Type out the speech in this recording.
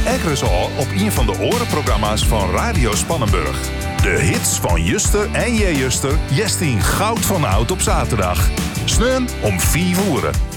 Ekkeres al op een van de orenprogramma's van Radio Spannenburg. De hits van Juster en J. Juster, Jestien goud van oud op zaterdag. Sneun om 4 uur.